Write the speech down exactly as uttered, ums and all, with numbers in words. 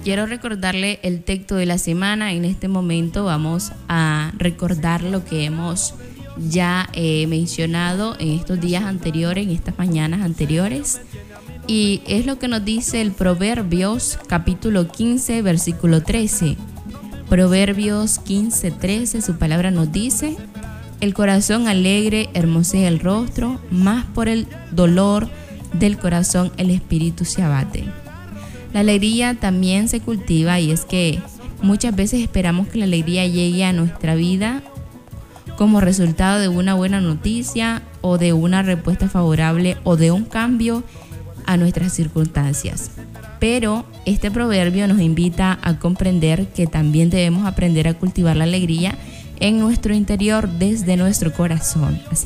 quiero recordarle el texto de la semana. En este momento vamos a recordar lo que hemos ya eh, mencionado en estos días anteriores, en estas mañanas anteriores. Y es lo que nos dice el Proverbios capítulo quince, versículo trece. Proverbios quince, trece, su palabra nos dice: el corazón alegre hermosea el rostro, mas por el dolor del corazón el espíritu se abate. La alegría también se cultiva, y es que muchas veces esperamos que la alegría llegue a nuestra vida como resultado de una buena noticia o de una respuesta favorable o de un cambio a nuestras circunstancias. Pero este proverbio nos invita a comprender que también debemos aprender a cultivar la alegría en nuestro interior, desde nuestro corazón. Así